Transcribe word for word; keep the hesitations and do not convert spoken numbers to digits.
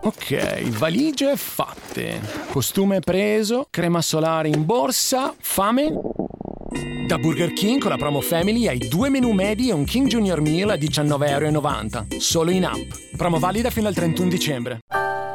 Ok, valigie fatte, costume preso, crema solare in borsa, fame? Da Burger King con la promo Family hai due menù medi e un King Junior Meal a diciannove e novanta euro, solo in app. Promo valida fino al trentuno dicembre.